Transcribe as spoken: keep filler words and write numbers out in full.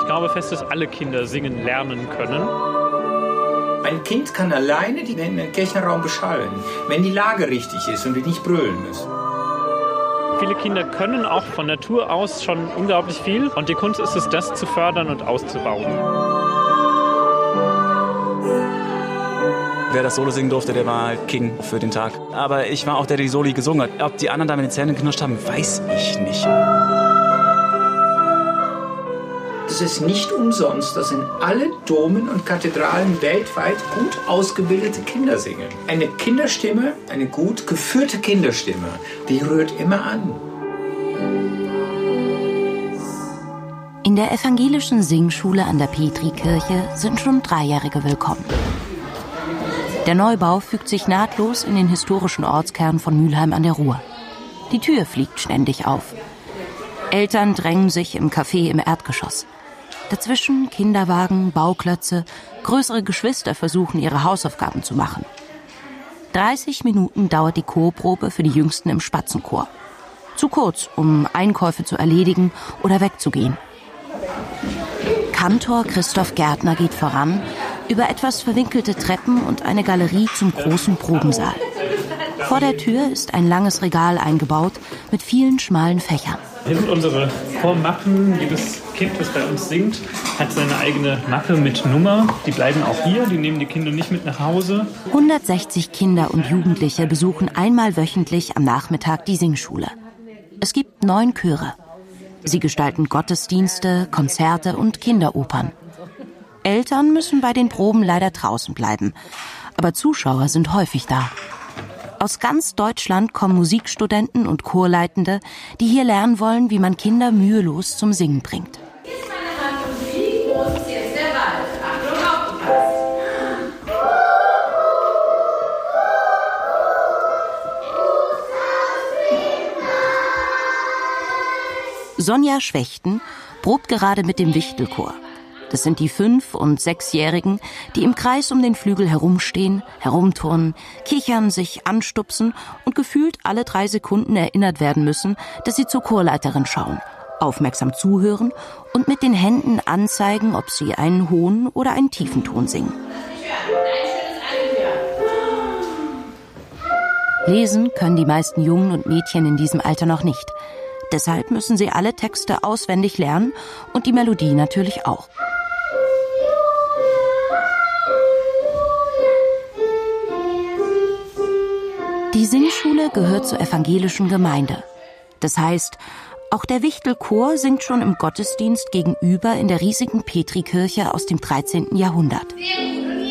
Ich glaube fest, dass alle Kinder singen lernen können. Ein Kind kann alleine den Kirchenraum beschallen, wenn die Lage richtig ist und wir nicht brüllen müssen. Viele Kinder können auch von Natur aus schon unglaublich viel. Und die Kunst ist es, das zu fördern und auszubauen. Wer das Solo singen durfte, der war halt King für den Tag. Aber ich war auch der, der die Soli gesungen hat. Ob die anderen da mit den Zähnen geknirscht haben, weiß ich nicht. Es ist nicht umsonst, dass in allen Domen und Kathedralen weltweit gut ausgebildete Kinder singen. Eine Kinderstimme, eine gut geführte Kinderstimme, die rührt immer an. In der evangelischen Singschule an der Petrikirche sind schon Dreijährige willkommen. Der Neubau fügt sich nahtlos in den historischen Ortskern von Mülheim an der Ruhr. Die Tür fliegt ständig auf. Eltern drängen sich im Café im Erdgeschoss. Dazwischen Kinderwagen, Bauklötze, größere Geschwister versuchen, ihre Hausaufgaben zu machen. dreißig Minuten dauert die Chorprobe für die Jüngsten im Spatzenchor. Zu kurz, um Einkäufe zu erledigen oder wegzugehen. Kantor Christoph Gärtner geht voran, über etwas verwinkelte Treppen und eine Galerie zum großen Probensaal. Vor der Tür ist ein langes Regal eingebaut mit vielen schmalen Fächern. Hier sind unsere Chormappen. Jedes Kind, das bei uns singt, hat seine eigene Mappe mit Nummer. Die bleiben auch hier, die nehmen die Kinder nicht mit nach Hause. hundertsechzig Kinder und Jugendliche besuchen einmal wöchentlich am Nachmittag die Singschule. Es gibt neun Chöre. Sie gestalten Gottesdienste, Konzerte und Kinderopern. Eltern müssen bei den Proben leider draußen bleiben, aber Zuschauer sind häufig da. Aus ganz Deutschland kommen Musikstudenten und Chorleitende, die hier lernen wollen, wie man Kinder mühelos zum Singen bringt. Sonja Schwechten probt gerade mit dem Wichtelchor. Das sind die Fünf- und Sechsjährigen, die im Kreis um den Flügel herumstehen, herumturnen, kichern, sich anstupsen und gefühlt alle drei Sekunden erinnert werden müssen, dass sie zur Chorleiterin schauen, aufmerksam zuhören und mit den Händen anzeigen, ob sie einen hohen oder einen tiefen Ton singen. Lesen können die meisten Jungen und Mädchen in diesem Alter noch nicht. Deshalb müssen sie alle Texte auswendig lernen und die Melodie natürlich auch. Die Singschule gehört zur evangelischen Gemeinde. Das heißt, auch der Wichtelchor singt schon im Gottesdienst gegenüber in der riesigen Petrikirche aus dem dreizehnten Jahrhundert.